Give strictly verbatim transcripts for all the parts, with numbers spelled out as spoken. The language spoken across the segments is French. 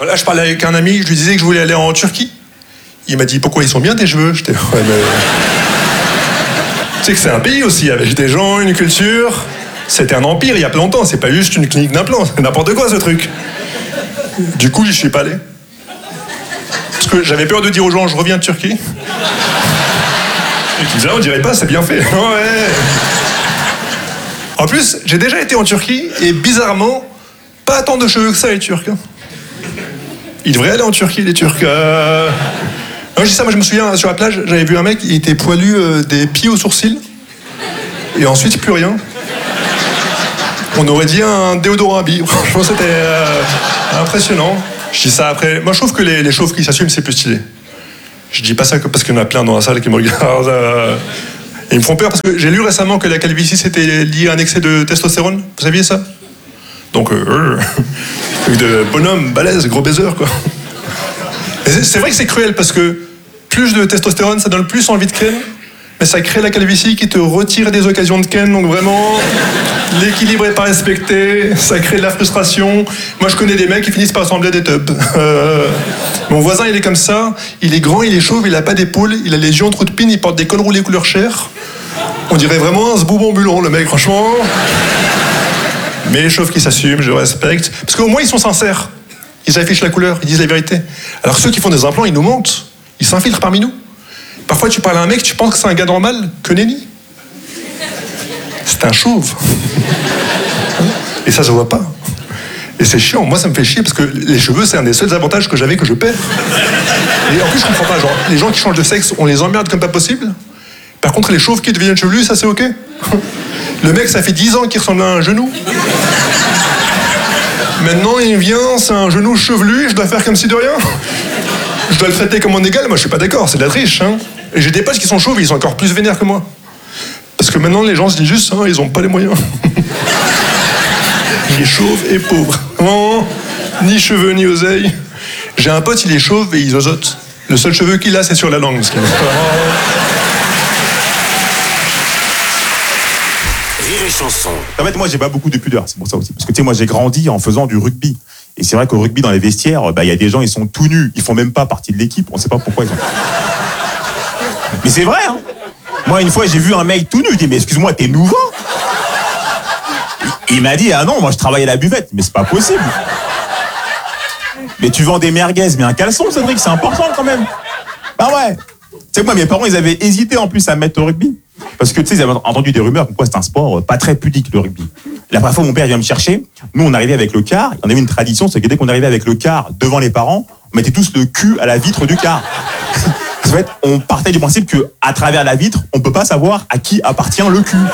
Là, je parlais avec un ami, je lui disais que je voulais aller en Turquie. Il m'a dit, pourquoi ils sont bien tes cheveux? J'étais, ouais, mais... Tu sais que c'est un pays aussi, avec des gens, une culture. C'était un empire il y a longtemps, c'est pas juste une clinique d'implants, c'est n'importe quoi ce truc. Du coup, j'y suis pas allé. Parce que j'avais peur de dire aux gens, je reviens de Turquie. Et qu'ils disaient, on dirait pas, c'est bien fait. Ouais. En plus, j'ai déjà été en Turquie, et bizarrement, pas tant de cheveux que ça, les Turcs. Ils devraient aller en Turquie, les Turcs. Euh... Non, je dis ça, moi je me souviens, sur la plage, j'avais vu un mec, il était poilu euh, des pieds aux sourcils, et ensuite plus rien. On aurait dit un déodorant à billes. Franchement, c'était euh, impressionnant. Je dis ça après. Moi, je trouve que les, les chauves qui s'assument, c'est plus stylé. Je dis pas ça que parce qu'il y en a plein dans la salle qui me regardent. Euh, et ils me font peur parce que j'ai lu récemment que la calvitie, c'était lié à un excès de testostérone. Vous saviez ça? Donc, euh, euh, de bonhomme, balèze, gros baiser, quoi. C'est, c'est vrai que c'est cruel parce que plus de testostérone, ça donne plus envie de ken. Mais ça crée la calvitie qui te retire des occasions de ken, donc vraiment, l'équilibre n'est pas respecté, ça crée de la frustration. Moi, je connais des mecs qui finissent par ressembler à des tubs. Euh, mon voisin, il est comme ça, il est grand, il est chauve, il n'a pas d'épaule, il a les yeux en trou de pine, il porte des cols roulés couleur chair. On dirait vraiment un zboub ambulant, le mec, franchement. Mais les chauves qui s'assument, je respecte. Parce qu'au moins, ils sont sincères. Ils affichent la couleur, ils disent la vérité. Alors ceux qui font des implants, ils nous mentent. Ils s'infiltrent parmi nous. Parfois, tu parles à un mec, tu penses que c'est un gars normal, que nenni. C'est un chauve. Et ça se voit pas. Et c'est chiant. Moi, ça me fait chier parce que les cheveux, c'est un des seuls avantages que j'avais que je perds. Et en plus, je comprends pas. Genre, les gens qui changent de sexe, on les emmerde comme pas possible. Par contre, les chauves qui deviennent chevelus, ça c'est ok. Le mec, ça fait dix ans qu'il ressemble à un genou. Maintenant, il vient, c'est un genou chevelu, je dois faire comme si de rien. Je dois le traiter comme un égal, moi je suis pas d'accord, c'est de la triche. Hein. Et j'ai des potes qui sont chauves, ils sont encore plus vénères que moi. Parce que maintenant les gens se disent juste, hein, ils ont pas les moyens. Il est chauve et pauvre. Non, ni cheveux ni oseille. J'ai un pote, il est chauve et il zozote. Le seul cheveu qu'il a, c'est sur la langue. Parce qu'il... Rire et chanson. En fait, moi j'ai pas beaucoup de pudeur, c'est pour ça aussi. Parce que tu sais, moi j'ai grandi en faisant du rugby. Et c'est vrai qu'au rugby, dans les vestiaires, bah, y a des gens, ils sont tout nus. Ils font même pas partie de l'équipe. On sait pas pourquoi ils sont... Mais c'est vrai, hein. Moi, une fois, j'ai vu un mec tout nu. Je dis, mais excuse-moi, t'es nouveau? Il m'a dit, ah non, moi, je travaille à la buvette. Mais c'est pas possible. Mais tu vends des merguez, mais un caleçon, Cédric, c'est important quand même. Ah ouais. Tu sais que moi, mes parents, ils avaient hésité en plus à me mettre au rugby. Parce que, tu sais, ils avaient entendu des rumeurs comme quoi c'est un sport pas très pudique, le rugby. La première fois, mon père vient me chercher. Nous, on arrivait avec le car. On avait une tradition, c'est que dès qu'on arrivait avec le car devant les parents, on mettait tous le cul à la vitre du car. En fait, on partait du principe que, à travers la vitre, on peut pas savoir à qui appartient le cul.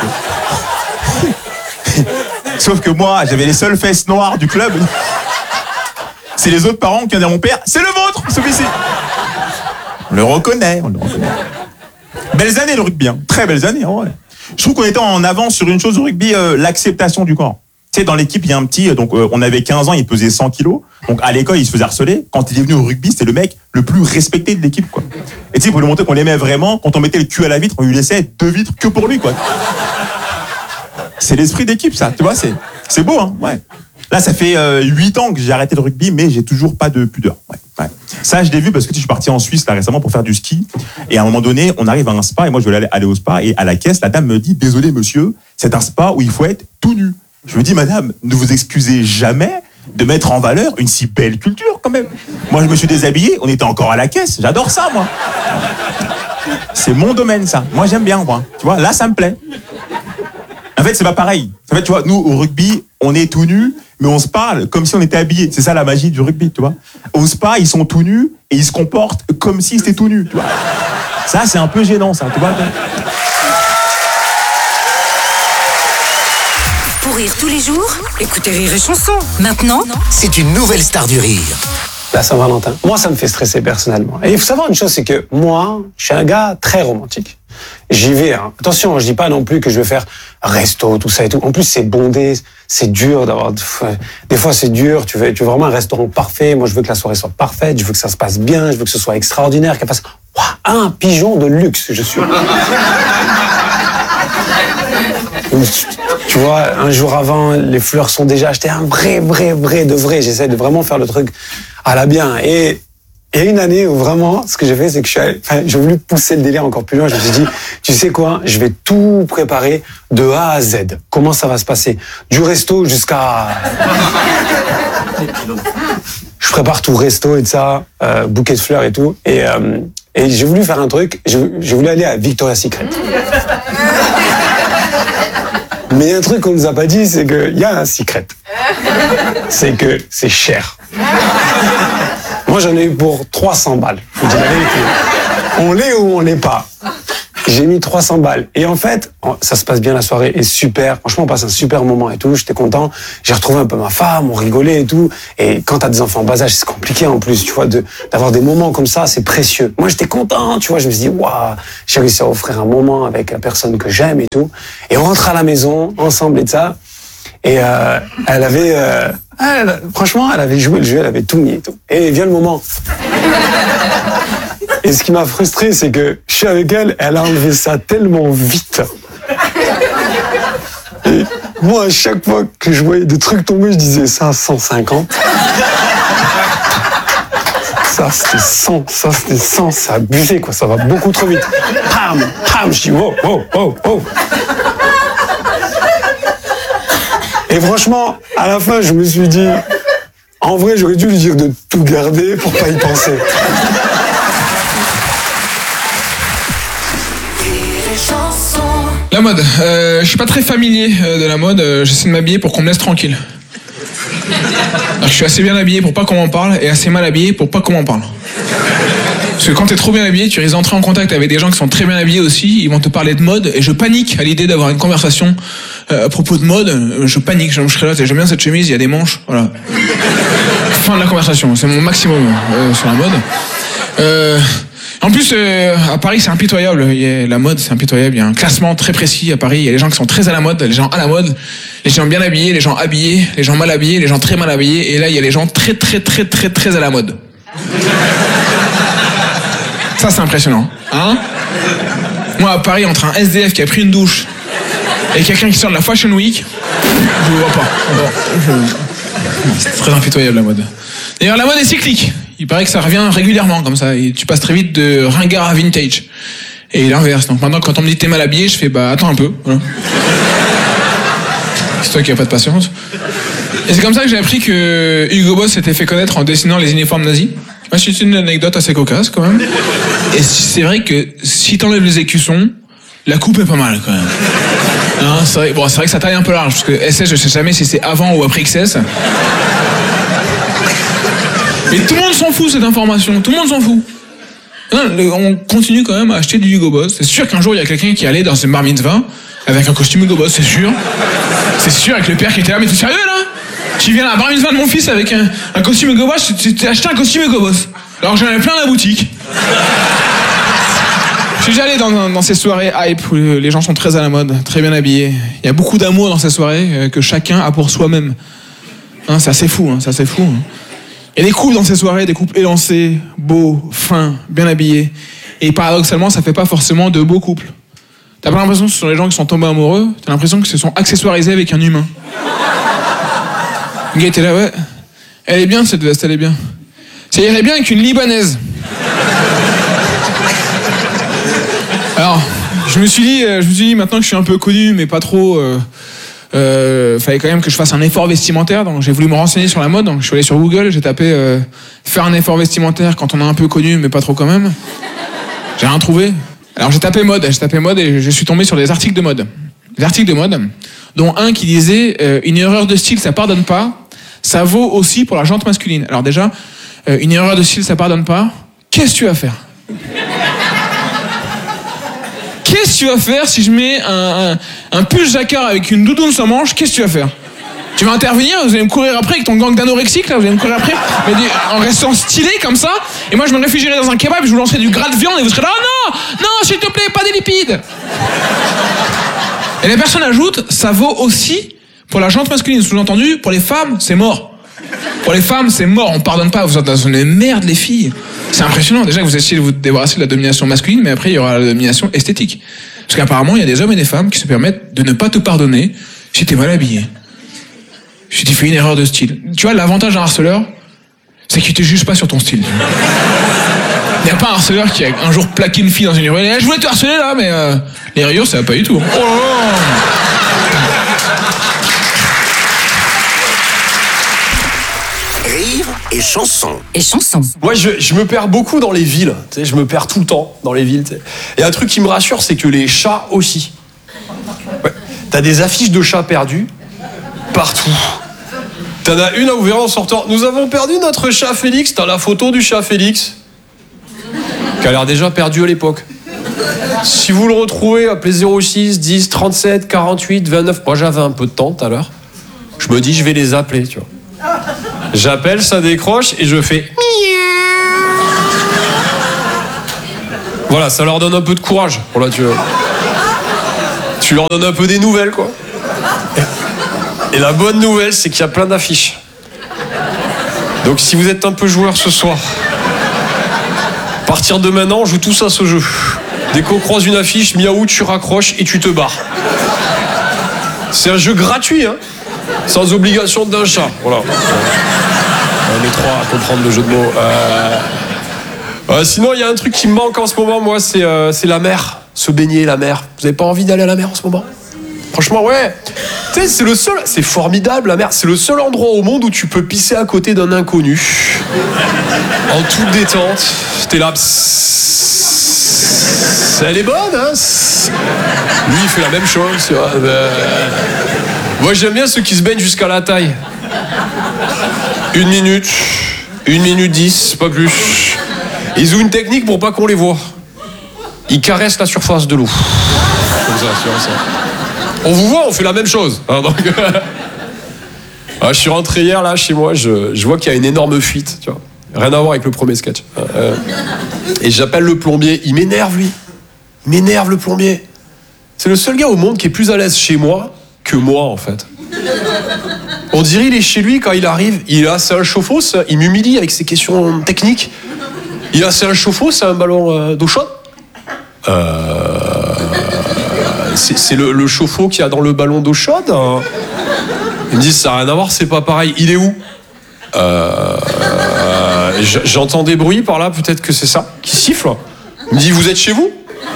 Sauf que moi, j'avais les seules fesses noires du club. C'est les autres parents qui ont dit à mon père, c'est le vôtre, celui-ci. On le reconnaît, on le reconnaît. Belles années le rugby, hein. Très belles années, ouais. Je trouve qu'on était en avance sur une chose au rugby, euh, l'acceptation du corps. Tu sais, dans l'équipe, il y a un petit, donc euh, on avait quinze ans, il pesait cent kilos. Donc à l'école, il se faisait harceler. Quand il est venu au rugby, c'était le mec le plus respecté de l'équipe, quoi. Et tu sais, pour lui montrer qu'on l'aimait vraiment, quand on mettait le cul à la vitre, on lui laissait deux vitres que pour lui, quoi. C'est l'esprit d'équipe, ça. Tu vois, c'est, c'est beau, hein, ouais. Là, ça fait euh, huit ans que j'ai arrêté le rugby, mais j'ai toujours pas de pudeur. Ouais, ouais. Ça, je l'ai vu parce que tu sais, je suis parti en Suisse là récemment pour faire du ski. Et à un moment donné, on arrive à un spa et moi, je voulais aller, aller au spa. Et à la caisse, la dame me dit, désolé monsieur, c'est un spa où il faut être tout nu. Je me dis, madame, ne vous excusez jamais de mettre en valeur une si belle culture quand même. Moi, je me suis déshabillé, on était encore à la caisse. J'adore ça, moi. C'est mon domaine, ça. Moi, j'aime bien, moi. Tu vois, là, ça me plaît. En fait, c'est pas pareil. En fait, tu vois, nous, au rugby, on est tout nus, mais on se parle comme si on était habillés. C'est ça la magie du rugby, tu vois. Au spa, ils sont tout nus et ils se comportent comme s'ils étaient tout nus, tu vois. Ça, c'est un peu gênant, ça, tu vois. Pour rire tous les jours, écoutez Rire et Chanson. Maintenant, C'est une nouvelle star du rire. La Saint-Valentin. Moi, ça me fait stresser personnellement. Et il faut savoir une chose, c'est que moi, je suis un gars très romantique. J'y vais, hein. Attention, je dis pas non plus que je vais faire resto, tout ça et tout. En plus, c'est bondé, c'est dur d'avoir... Des fois, c'est dur, tu veux, tu veux vraiment un restaurant parfait. Moi, je veux que la soirée soit parfaite, je veux que ça se passe bien, je veux que ce soit extraordinaire, qu'elle fasse... Waouh, un pigeon de luxe, je suis... Tu vois, un jour avant, les fleurs sont déjà achetées, un vrai, vrai, vrai de vrai. J'essaie de vraiment faire le truc à la bien. Et il y a une année où vraiment, ce que j'ai fait, c'est que je suis allé, enfin, j'ai voulu pousser le délire encore plus loin. Je me suis dit, tu sais quoi, je vais tout préparer de A à Z. Comment ça va se passer? Du resto jusqu'à... Je prépare tout, resto et tout ça, euh, bouquet de fleurs et tout. Et, euh, et j'ai voulu faire un truc, j'ai, j'ai voulu aller à Victoria's Secret. Mais il y a un truc qu'on nous a pas dit, c'est qu'il y a un secret. C'est que c'est cher. Moi, j'en ai eu pour trois cents balles. Je vous dis la vérité. On l'est ou on l'est pas. J'ai mis trois cents balles. Et en fait, ça se passe bien, la soirée est super. Franchement, on passe un super moment et tout. J'étais content. J'ai retrouvé un peu ma femme, on rigolait et tout. Et quand t'as des enfants en bas âge, c'est compliqué en plus, tu vois, de, d'avoir des moments comme ça, c'est précieux. Moi, j'étais content, tu vois. Je me suis dit, waouh, j'ai réussi à offrir un moment avec la personne que j'aime et tout. Et on rentre à la maison, ensemble et de ça. Et euh, elle avait, euh, elle, franchement, elle avait joué le jeu, elle avait tout mis et tout. Et vient le moment. Et ce qui m'a frustré, c'est que je suis avec elle, elle a enlevé ça tellement vite. Et moi, à chaque fois que je voyais des trucs tomber, je disais ça, cent cinquante. Ça, c'était cent, ça, c'était cent, c'est abusé, quoi, ça va beaucoup trop vite. Pam, pam, je dis, wow, wow, wow, wow. Et franchement, à la fin, je me suis dit, en vrai, j'aurais dû lui dire de tout garder pour pas y penser. La mode. Euh, je suis pas très familier euh, de la mode. Euh, j'essaie de m'habiller pour qu'on me laisse tranquille. Alors, je suis assez bien habillé pour pas qu'on m'en parle et assez mal habillé pour pas qu'on m'en parle. Parce que quand t'es trop bien habillé, tu risques d'entrer en contact avec des gens qui sont très bien habillés aussi. Ils vont te parler de mode et je panique à l'idée d'avoir une conversation euh, à propos de mode. Je panique. Je serai là, j'aime bien cette chemise, il y a des manches. Voilà. Fin de la conversation. C'est mon maximum euh, sur la mode. Euh... En plus, euh, à Paris, c'est impitoyable. Il y a, la mode, c'est impitoyable. Il y a un classement très précis à Paris. Il y a les gens qui sont très à la mode, les gens à la mode, les gens bien habillés, les gens habillés, les gens mal habillés, les gens très mal habillés. Et là, il y a les gens très, très, très, très, très à la mode. Ça, c'est impressionnant. Hein? Moi, à Paris, entre un S D F qui a pris une douche et quelqu'un qui sort de la Fashion Week, je ne vois pas. Bon, je... C'est très impitoyable, la mode. D'ailleurs, la mode est cyclique. Il paraît que ça revient régulièrement comme ça. Et tu passes très vite de ringard à vintage. Et l'inverse. Donc maintenant, quand on me dit t'es mal habillé, je fais bah attends un peu. Voilà. C'est toi qui n'as pas de patience. Et c'est comme ça que j'ai appris que Hugo Boss s'était fait connaître en dessinant les uniformes nazis. C'est une anecdote assez cocasse quand même. Et c'est vrai que si t'enlèves les écussons, la coupe est pas mal quand même. Hein, c'est vrai, bon, c'est vrai que ça taille un peu large parce que S S, je sais jamais si c'est avant ou après X S. Mais tout le monde s'en fout cette information, tout le monde s'en fout. Non, le, on continue quand même à acheter du Hugo Boss. C'est sûr qu'un jour il y a quelqu'un qui allait dans une bar mitzvah avec un costume Hugo Boss, c'est sûr. C'est sûr, avec le père qui était là, mais t'es sérieux là? Tu viens à la bar mitzvah de mon fils avec un, un costume Hugo Boss, tu t'es acheté un costume Hugo Boss. Alors j'en ai plein à la boutique. Je suis déjà allé dans, dans, dans ces soirées hype où les gens sont très à la mode, très bien habillés. Il y a beaucoup d'amour dans ces soirées euh, que chacun a pour soi-même. Hein, c'est assez fou, hein, c'est assez fou. Hein. Il y a des couples dans ces soirées, des couples élancés, beaux, fins, bien habillés. Et paradoxalement, ça fait pas forcément de beaux couples. T'as pas l'impression que ce sont les gens qui sont tombés amoureux, t'as l'impression que se sont accessoirisés avec un humain. Le gars était là, ouais. Elle est bien cette veste, elle est bien. Ça irait bien avec une Libanaise. Alors, je me suis dit, je me suis dit maintenant que je suis un peu connu, mais pas trop... Euh, Euh, fallait quand même que je fasse un effort vestimentaire, donc j'ai voulu me renseigner sur la mode, donc je suis allé sur Google, j'ai tapé euh, faire un effort vestimentaire quand on est un peu connu mais pas trop quand même. J'ai rien trouvé. Alors j'ai tapé mode, j'ai tapé mode et je suis tombé sur des articles de mode. Des articles de mode, dont un qui disait euh, une erreur de style ça pardonne pas, ça vaut aussi pour la jante masculine. Alors déjà, euh, une erreur de style ça pardonne pas, qu'est-ce que tu vas faire? Qu'est-ce que tu vas faire si je mets un, un, un pull jacquard avec une doudoune sans manche? Qu'est-ce que tu vas faire? Tu vas intervenir, vous allez me courir après avec ton gang d'anorexiques, là, vous allez me courir après, mais des, en restant stylé comme ça, et moi je me réfugierai dans un kebab, je vous lancerai du gras de viande, et vous serez là, oh non, non, s'il te plaît, pas des lipides. Et la personne ajoute, ça vaut aussi pour la jante masculine, sous-entendu, pour les femmes, c'est mort. Pour les femmes, c'est mort, on pardonne pas, vous êtes dans une merde, les filles. C'est impressionnant, déjà que vous essayez de vous débarrasser de la domination masculine, mais après, il y aura la domination esthétique. Parce qu'apparemment, il y a des hommes et des femmes qui se permettent de ne pas te pardonner si t'es mal habillé. Si tu fais une erreur de style. Tu vois, l'avantage d'un harceleur, c'est qu'il te juge pas sur ton style. Il n'y a pas un harceleur qui a un jour plaqué une fille dans une rue. Eh, je voulais te harceler là, mais euh, les rayures, ça va pas du tout. Oh là là. Rire et chanson. Et chanson. Moi, je, je me perds beaucoup dans les villes. Tu sais, je me perds tout le temps dans les villes. Tu sais. Et un truc qui me rassure, c'est que les chats aussi. Ouais. T'as des affiches de chats perdus partout. T'en as une à ouvrir en sortant. Nous avons perdu notre chat Félix. T'as la photo du chat Félix, qui a l'air déjà perdu à l'époque. Si vous le retrouvez, appelez zéro six dix trente-sept quarante-huit vingt-neuf. Moi, j'avais un peu de temps tout à l'heure. Je me dis, je vais les appeler, tu vois. J'appelle, ça décroche et je fais. Voilà, ça leur donne un peu de courage. Voilà, tu, tu leur donnes un peu des nouvelles, quoi. Et la bonne nouvelle, c'est qu'il y a plein d'affiches. Donc si vous êtes un peu joueur ce soir, à partir de maintenant, on joue tous à ce jeu. Dès qu'on croise une affiche, miaou, tu raccroches et tu te barres. C'est un jeu gratuit, hein, sans obligation d'un chat. Voilà. On est trois à comprendre le jeu de mots. Euh... Euh, sinon, il y a un truc qui me manque en ce moment, moi, c'est euh, c'est la mer. Se baigner, la mer. Vous avez pas envie d'aller à la mer en ce moment ? Franchement, ouais. Tu sais, c'est le seul... C'est formidable, la mer. C'est le seul endroit au monde où tu peux pisser à côté d'un inconnu. En toute détente. T'es là... Psss, elle est bonne, hein. Lui, il fait la même chose, tu vois. Euh... Moi, j'aime bien ceux qui se baignent jusqu'à la taille. Une minute, une minute dix, pas plus. Ils ont une technique pour pas qu'on les voit. Ils caressent la surface de l'eau. Comme ça, comme ça. On vous voit, on fait la même chose. Hein, donc... ah, je suis rentré hier, là, chez moi, je, je vois qu'il y a une énorme fuite, tu vois. Rien à voir avec le premier sketch. Euh, et j'appelle le plombier. Il m'énerve, lui. Il m'énerve, le plombier. C'est le seul gars au monde qui est plus à l'aise chez moi que moi, en fait. On dirait il est chez lui quand il arrive. Il a, c'est un chauffe-eau, il m'humilie avec ses questions techniques. Il a, c'est un chauffe-eau, c'est un ballon euh, d'eau chaude. Euh, c'est, c'est le, le chauffe-eau qu'il y a dans le ballon d'eau chaude. Hein. Il me dit, ça n'a rien à voir, c'est pas pareil. Il est où ? euh, euh, J'entends des bruits par là, peut-être que c'est ça, qui siffle. Il me dit, vous êtes chez vous ?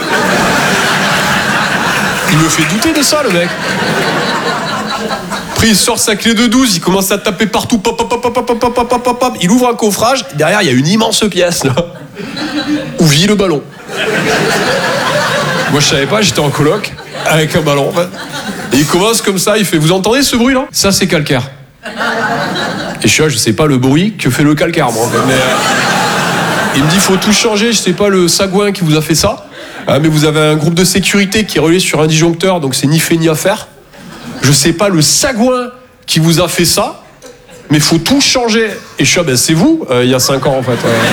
Il me fait douter de ça, le mec. Après, il sort sa clé de douze, il commence à taper partout. Pop, pop, pop, pop, pop, pop, pop, pop, pop. Il ouvre un coffrage. Derrière, il y a une immense pièce, là, où vit le ballon. Moi, je savais pas, j'étais en coloc avec un ballon, en fait. Et il commence comme ça, il fait, vous entendez ce bruit, là ? Ça, c'est calcaire. Et je suis là, je sais pas le bruit que fait le calcaire, moi. Mais, euh, il me dit, faut tout changer, je sais pas le sagouin qui vous a fait ça. Ah, mais vous avez un groupe de sécurité qui est relié sur un disjoncteur, donc c'est ni fait ni à faire. Je sais pas le sagouin qui vous a fait ça, mais faut tout changer. Et je suis là, ben c'est vous, euh, il y a cinq ans en fait. Euh...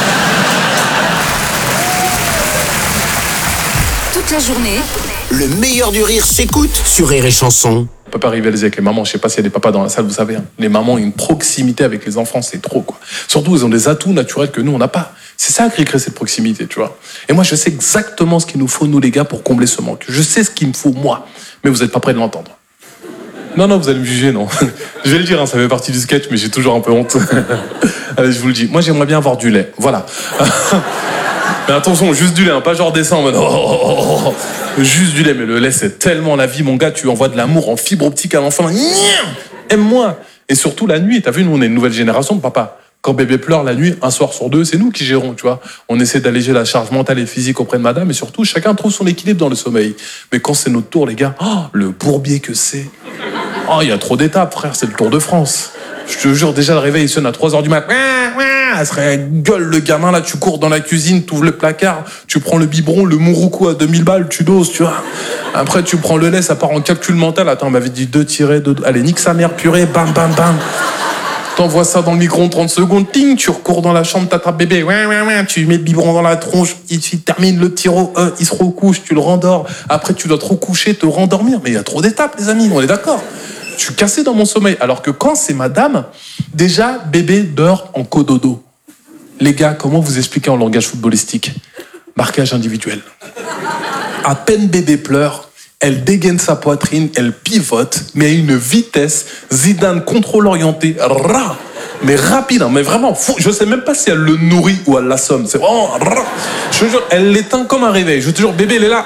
Toute la journée, Le meilleur du rire s'écoute sur Rire et Chanson. On peut pas rivaliser avec les mamans. Je sais pas s'il y a des papas dans la salle, vous savez. Hein. Les mamans ont une proximité avec les enfants, c'est trop, quoi. Surtout, ils ont des atouts naturels que nous, on n'a pas. C'est ça qui crée cette proximité, tu vois. Et moi, je sais exactement ce qu'il nous faut, nous, les gars, pour combler ce manque. Je sais ce qu'il me faut, moi. Mais vous êtes pas prêts de l'entendre. Non, non, vous allez me juger, non. Je vais le dire, hein, ça fait partie du sketch, mais j'ai toujours un peu honte. Allez, je vous le dis. Moi, j'aimerais bien avoir du lait. Voilà. Mais attention, juste du lait, hein, pas genre descend en mode... Oh, oh, oh, oh. Juste du lait, mais le lait, c'est tellement la vie, mon gars. Tu envoies de l'amour en fibre optique à l'enfant. Aime-moi. Et surtout la nuit. T'as vu, nous, on est une nouvelle génération de papa. Quand bébé pleure la nuit, un soir sur deux, c'est nous qui gérons, tu vois. On essaie d'alléger la charge mentale et physique auprès de madame, et surtout, chacun trouve son équilibre dans le sommeil. Mais quand c'est notre tour, les gars, oh, le bourbier que c'est. Oh, il y a trop d'étapes, frère, c'est le Tour de France. Je te jure, déjà, le réveil, il sonne à trois heures du mat'. Elle serait gueule, le gamin, là, tu cours dans la cuisine, tu ouvres le placard, tu prends le biberon, le mouroukou à deux mille balles, tu doses, tu vois. Après, tu prends le lait, ça part en calcul mental. Attends, on m'avait dit deux tirés, deux... Allez, nique sa mère, purée, bam, bam, bam. T'envoies ça dans le micro en trente secondes, ting, tu recours dans la chambre, t'attrapes bébé, ouais, ouais, ouais, tu mets le biberon dans la tronche, il, il termine le tiro, euh, il se recouche, tu le rendors. Après, tu dois te recoucher, te rendormir. Mais il y a trop d'étapes, les amis, on est d'accord. je suis cassé dans mon sommeil. Alors que quand c'est madame, déjà, bébé dort en cododo. Les gars, comment vous expliquer en langage footballistique? Marquage individuel. À peine bébé pleure, elle dégaine sa poitrine, elle pivote, mais à une vitesse, Zidane contrôle orienté, ra, mais rapide, hein, mais vraiment fou. Je sais même pas si elle le nourrit ou elle l'assomme. C'est vraiment, ra. Je te jure, elle l'éteint comme un réveil. Je te jure, bébé, il est là.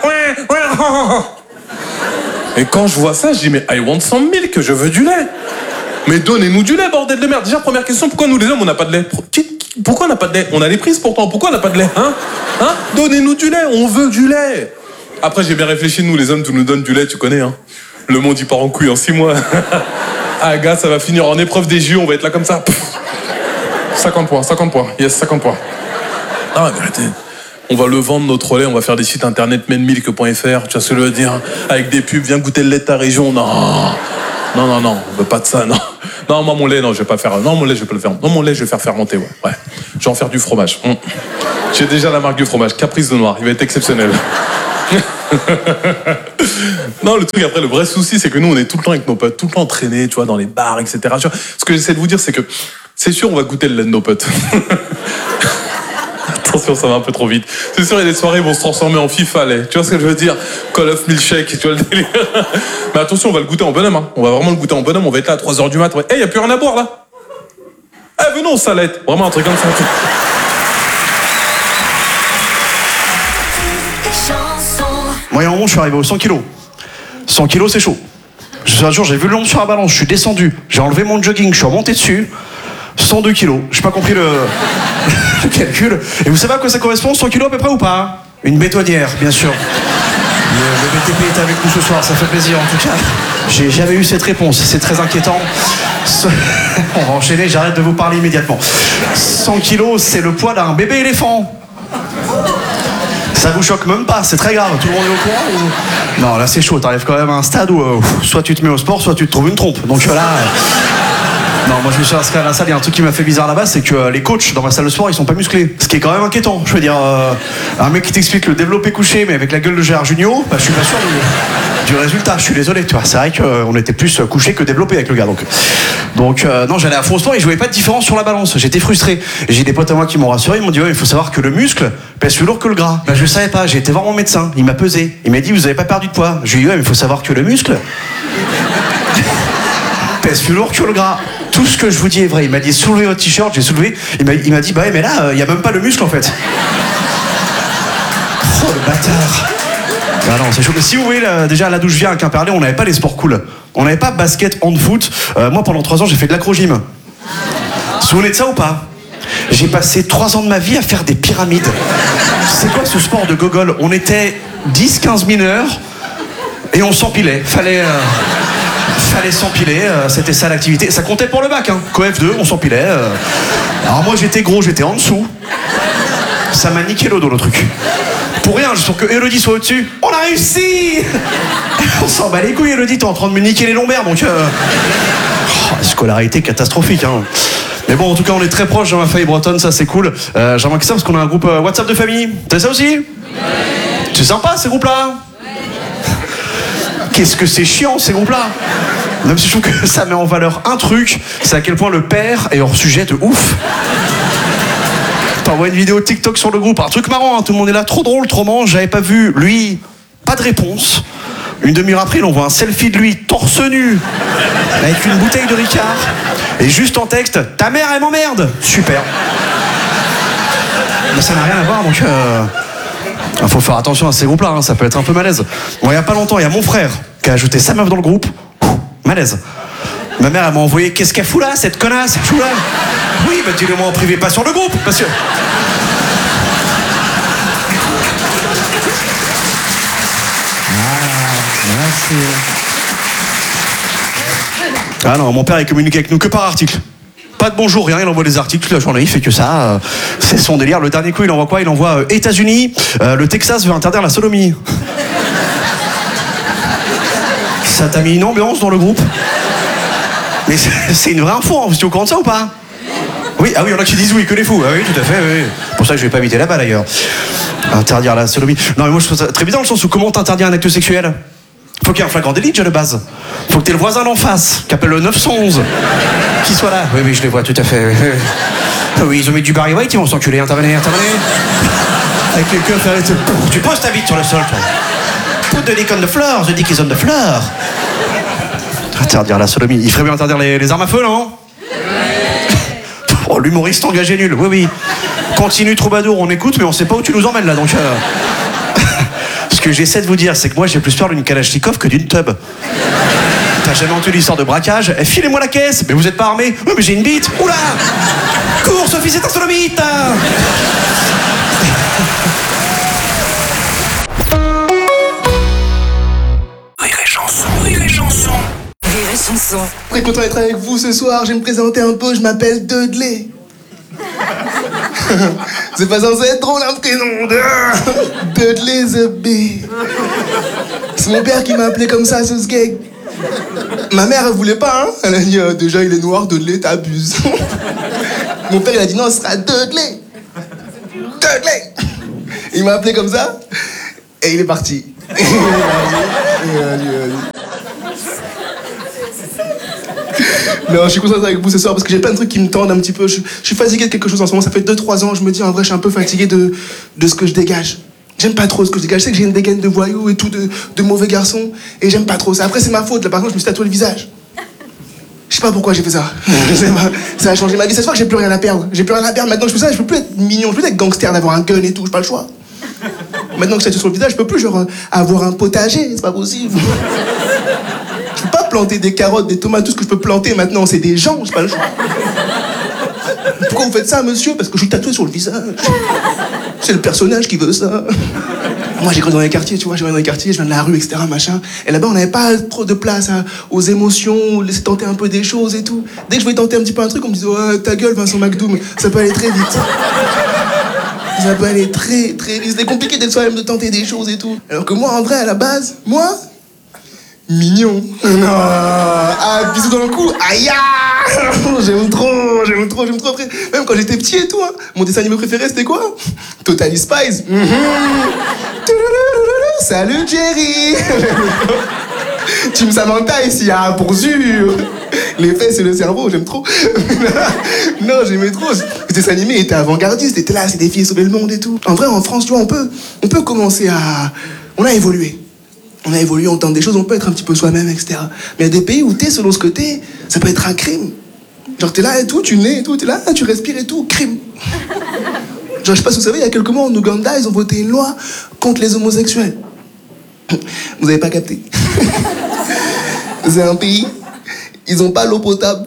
Et quand je vois ça, je dis, mais I want some milk, je veux du lait. Mais donnez-nous du lait, bordel de merde. Déjà, première question, pourquoi nous les hommes, on n'a pas de lait? Pourquoi on n'a pas de lait? On a les prises pourtant, pourquoi on n'a pas de lait? Hein? Hein? Donnez-nous du lait, on veut du lait. Après, j'ai bien réfléchi, nous les hommes, tu nous donnes du lait, tu connais, hein. Le monde, il part en couille en six mois. Ah, gars, ça va finir en épreuve des J O, on va être là comme ça. Pff. cinquante points, cinquante points, yes, cinquante points. Non, mais arrêtez. On va le vendre, notre lait, on va faire des sites internet menmilk point f r, tu vois ce que je veux dire? Avec des pubs, viens goûter le lait de ta région. Non, non, non, non, on veut pas de ça, non. Non, moi, mon lait, non, je vais pas faire. Non, mon lait, je vais pas le faire. Non, mon lait, je vais faire fermenter, ouais. Ouais. Je vais en faire du fromage. Mmh. J'ai déjà la marque du fromage, Caprice de Noir, il va être exceptionnel. Non, le truc, après, le vrai souci, c'est que nous, on est tout le temps avec nos potes, tout le temps entraînés, tu vois, dans les bars, et cetera. Ce que j'essaie de vous dire, c'est que c'est sûr, on va goûter le lait de nos potes. Attention, ça va un peu trop vite. C'est sûr, il y a des soirées, ils vont se transformer en FIFA, lait. Tu vois ce que je veux dire? Call of Milkshake, tu vois le délire. Mais attention, on va le goûter en bonhomme, hein. On va vraiment le goûter en bonhomme, on va être là à trois heures du mat'. Ouais. Eh, hey, y a plus rien à boire, là. Eh, venons, salette. Vraiment un truc comme ça. Moi, il y a un moment, je suis arrivé aux cent kilos. cent kilos, c'est chaud. Un jour, j'ai vu le nombre sur la balance, je suis descendu, j'ai enlevé mon jogging, je suis remonté dessus. cent deux kilos. J'ai pas compris le... le calcul. Et vous savez à quoi ça correspond, cent kilos à peu près ou pas? Une bétonnière, bien sûr. Le, le B T P est avec nous ce soir, ça fait plaisir en tout cas. J'ai jamais eu cette réponse, c'est très inquiétant. On va enchaîner, j'arrête de vous parler immédiatement. cent kilos, c'est le poids d'un bébé éléphant. Ça vous choque même pas, c'est très grave, tout le monde est au courant ou... Non, là c'est chaud, t'arrives quand même à un stade où euh, soit tu te mets au sport, soit tu te trouves une trompe. Donc là... Euh... Non, moi je me suis inscrit à la salle, il y a un truc qui m'a fait bizarre là-bas, c'est que euh, les coachs dans ma salle de sport, ils sont pas musclés. Ce qui est quand même inquiétant, je veux dire, euh, un mec qui t'explique le développé couché, mais avec la gueule de Gérard Jugnot, bah, je suis pas sûr du, du résultat, je suis désolé, tu vois. C'est vrai qu'on euh, était plus couché que développé avec le gars, donc... Donc euh, non, j'allais à fond au sport et je voyais pas de différence sur la balance. J'étais frustré. Et j'ai des potes à moi qui m'ont rassuré. Ils m'ont dit ouais, il faut savoir que le muscle pèse plus lourd que le gras. Ben je savais pas. J'ai été voir mon médecin. Il m'a pesé. Il m'a dit vous avez pas perdu de poids. Je lui ai dit ouais, mais il faut savoir que le muscle pèse plus lourd que le gras. Tout ce que je vous dis est vrai. Il m'a dit soulevez votre t-shirt. J'ai soulevé. Il m'a, il m'a dit bah ouais, mais là il euh, y a même pas le muscle en fait. Oh le bâtard. Ah non, c'est chaud. Mais si vous voyez, là, déjà à là d'où je viens à Quimperlé, on n'avait pas les sports cool. On n'avait pas basket, hand-foot. Euh, moi, pendant trois ans, j'ai fait de l'acro-gym. Vous vous souvenez de ça ou pas? J'ai passé trois ans de ma vie à faire des pyramides. C'est quoi ce sport de gogol? On était dix quinze mineurs et on s'empilait. Fallait, euh, fallait s'empiler. Euh, c'était ça l'activité. Ça comptait pour le bac, hein. Co F deux, on s'empilait. Euh. Alors moi, j'étais gros, j'étais en dessous. Ça m'a niqué le dos, le truc. Pour rien, juste pour que Elodie soit au-dessus. On a réussi. On s'en bat les couilles, Elodie, t'es en train de me niquer les lombaires, donc... Euh... Oh, la scolarité catastrophique, hein. Mais bon, en tout cas, on est très proches dans ma famille bretonne, ça c'est cool. Euh, J'ai remarqué ça parce qu'on a un groupe euh, WhatsApp de famille. T'as ça aussi? Ouais. C'est sympa, ces groupes-là. Ouais. Qu'est-ce que c'est chiant, ces groupes-là. Même si je trouve que ça met en valeur un truc, c'est à quel point le père est hors sujet de ouf. T'envoies une vidéo TikTok sur le groupe, un truc marrant, hein, tout le monde est là, trop drôle, trop marrant, j'avais pas vu, lui, pas de réponse. Une demi-heure après, on voit un selfie de lui, torse nu, avec une bouteille de Ricard, et juste en texte, ta mère elle m'emmerde. Super. Mais ça n'a rien à voir, donc euh... il faut faire attention à ces groupes-là, hein, ça peut être un peu malaise. Bon, il y a pas longtemps, il y a mon frère qui a ajouté sa meuf dans le groupe, malaise. Ma mère, elle m'a envoyé, qu'est-ce qu'elle fout là, cette connasse, elle fout là. Oui, bah dis-le moi en privé, pas sur le groupe, parce que... Ah, merci. Ah non, mon père, il communique avec nous que par article. Pas de bonjour, rien, il envoie des articles toute la journée, il fait que ça. Euh, c'est son délire. Le dernier coup, il envoie quoi? Il envoie euh, États-Unis, euh, le Texas veut interdire la sodomie. Ça t'a mis une ambiance dans le groupe? Mais c'est une vraie info, hein. Vous êtes au courant de ça ou pas? Oui, ah oui, il y en a qui disent oui, que les fous. Ah oui, tout à fait, oui. C'est pour ça que je vais pas habiter là-bas d'ailleurs. Interdire la sodomie. Non, mais moi je trouve ça très bizarre dans le sens où comment t'interdire un acte sexuel? Faut qu'il y ait un flagrant délit déjà de base. Faut que t'aies le voisin d'en face, qui appelle le neuf cent onze, qui soit là. Oui, oui, je les vois tout à fait. Oui, ils ont mis du Barry White, ils vont s'enculer. Intervenez, intervenez. Avec les queues ferrées, tu poses ta bite sur le sol, toi. Put the dick on the floor, the dick is on the floor. Interdire la sodomie. Il ferait bien interdire les, les armes à feu, non? Oh, l'humoriste engagé nul, oui, oui. Continue, troubadour, on écoute, mais on sait pas où tu nous emmènes, là, donc... Euh... Ce que j'essaie de vous dire, c'est que moi, j'ai plus peur d'une Kalachnikov que d'une tub. T'as jamais entendu l'histoire de braquage? Eh, filez-moi la caisse. Mais vous êtes pas armé? Oui, mais j'ai une bite. Oula! Cours, Sophie, c'est un sodomite! Rire et chanson, rire et chanson. Rire et chanson. Très content d'être avec vous ce soir. Je vais me présenter un peu. Je m'appelle Dudley. C'est pas censé être drôle un prénom de Dudley the Bee. C'est mon père qui m'a appelé comme ça, ce gag. Ma mère, elle voulait pas, hein. Elle a dit euh, déjà il est noir, Dudley, t'abuses. Mon père, il a dit non, ce sera Dudley. Dudley. Il m'a appelé comme ça et il est parti. Il est parti. Il est parti, il est parti. Non, je suis concentré avec vous ce soir parce que j'ai plein de trucs qui me tendent un petit peu. Je, je suis fatigué de quelque chose en ce moment. Ça fait deux trois ans, je me dis en vrai, je suis un peu fatigué de, de ce que je dégage. J'aime pas trop ce que je dégage. Je sais que j'ai une dégaine de voyou et tout, de, de mauvais garçon. Et j'aime pas trop ça. Après, c'est ma faute. Là, par contre, je me suis tatoué le visage. Je sais pas pourquoi j'ai fait ça. Ça a changé ma vie. Cette fois que j'ai plus rien à perdre. J'ai plus rien à perdre. Maintenant, je fais ça. Je peux plus être mignon. Je peux plus être gangster, d'avoir un gun et tout. J'ai pas le choix. Maintenant que je tatoue sur le visage, je peux plus genre avoir un potager. C'est pas possible. Je peux pas planter des carottes, des tomates, tout ce que je peux planter maintenant, c'est des gens, j'ai pas le choix. Pourquoi vous faites ça, monsieur? Parce que je suis tatoué sur le visage. C'est le personnage qui veut ça. Moi, j'ai grandi dans les quartiers, tu vois, j'ai grandi dans les quartiers, je viens de la rue, et cetera, machin. Et là-bas, on n'avait pas trop de place à, aux émotions, laisser tenter un peu des choses et tout. Dès que je voulais tenter un petit peu un truc, on me disait, ouais, ta gueule, Vincent McDoom, ça peut aller très vite. Ça peut aller très, très vite. C'était compliqué d'être soi-même, de tenter des choses et tout. Alors que moi, en vrai, à la base, moi... Mignon. Non. Ah, bisous dans le cou. Aïe. J'aime trop, j'aime trop, j'aime trop. Après, même quand j'étais petit et tout, hein, mon dessin animé préféré, c'était quoi? Totally Spies. Mm-hmm. Salut Jerry. Team Samantha ici, ah, pour sûr. Les fesses et le cerveau, j'aime trop. Non, j'aimais trop. Ce dessin animé était avant-gardiste, était là, c'est des filles sauver le monde et tout. En vrai, en France, tu vois, on peut, on peut commencer à... On a évolué. On a évolué, on tente des choses, on peut être un petit peu soi-même, et cetera. Mais il y a des pays où t'es selon ce que t'es, ça peut être un crime. Genre t'es là et tout, tu nais et tout, t'es là, tu respires et tout, crime. Genre je sais pas si vous savez, il y a quelques mois en Ouganda, ils ont voté une loi contre les homosexuels. Vous avez pas capté. C'est un pays, ils ont pas l'eau potable.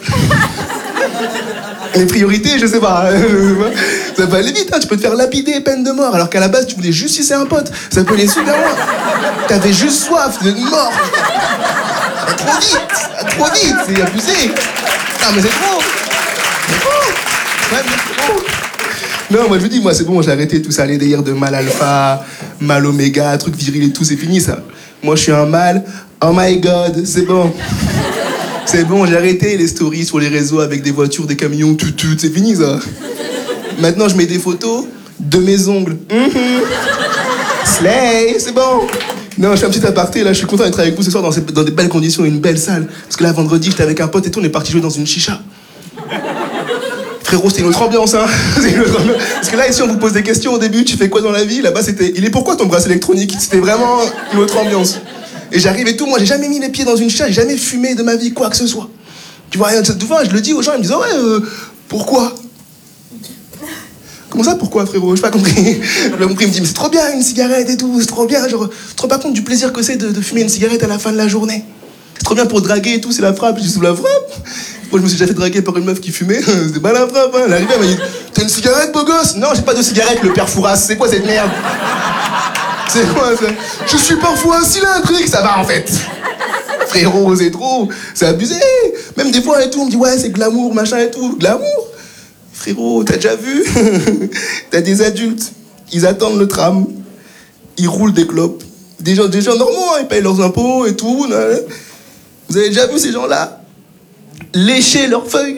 Les priorités, je sais pas. Ça peut aller vite, hein. Tu peux te faire lapider, peine de mort, alors qu'à la base, tu voulais juste sucer un pote. Ça peut aller super loin. T'avais juste soif, de mort. Trop vite, trop vite, c'est abusé. Non, mais c'est trop. C'est trop. Ouais, mais c'est trop. Non, moi je me dis, moi c'est bon, j'ai arrêté tout ça, les délires de mal alpha, mal oméga, truc viril et tout, c'est fini ça. Moi je suis un mâle, oh my god, c'est bon. C'est bon, j'ai arrêté les stories sur les réseaux avec des voitures, des camions, tout, tout, c'est fini ça. Maintenant, je mets des photos de mes ongles. Mm-hmm. Slay, c'est bon. Non, je fais un petit aparté, là, je suis content d'être avec vous ce soir dans, ces, dans des belles conditions, une belle salle. Parce que là, vendredi, j'étais avec un pote et tout, on est parti jouer dans une chicha. Frérot, c'était une autre ambiance, hein. Une autre ambiance. Parce que là, ici, on vous pose des questions au début, tu fais quoi dans la vie? Là-bas, c'était, il est pourquoi ton bracelet électronique? C'était vraiment une autre ambiance. Et j'arrive et tout, moi, j'ai jamais mis les pieds dans une chicha, j'ai jamais fumé de ma vie, quoi que ce soit. Tu vois, rien de cette fois, je le dis aux gens, ils me disent, ouais, euh, pourquoi? Comment ça, pourquoi, frérot? J'ai pas compris. J'ai pas compris, il me dit, mais c'est trop bien, une cigarette et tout, c'est trop bien. Genre, tu te rends pas compte du plaisir que c'est de, de fumer une cigarette à la fin de la journée. C'est trop bien pour draguer et tout, c'est la frappe, je dis, sous la frappe. Moi, je me suis déjà fait draguer par une meuf qui fumait, c'était pas la frappe, hein. Elle arrivait, elle m'a dit, t'as une cigarette, beau gosse? Non, j'ai pas de cigarette, le père Fouras, c'est quoi cette merde? C'est quoi ça? Je suis parfois un cylindrique, ça va en fait. Frérot, c'est trop, c'est abusé. Même des fois et tout, on me dit, ouais, c'est glamour, machin et tout, glamour. Frérot, t'as déjà vu? T'as des adultes, ils attendent le tram, ils roulent des clopes. Des gens, des gens normaux, hein, ils payent leurs impôts et tout. Là. Vous avez déjà vu ces gens-là lécher leurs feuilles?